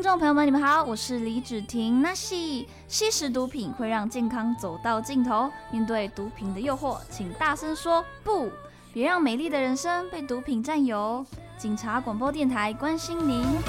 听众朋友们，你们好，我是李芷婷。那吸食毒品会让健康走到尽头，面对毒品的诱惑，请大声说不，别让美丽的人生被毒品占有。警察广播电台关心您。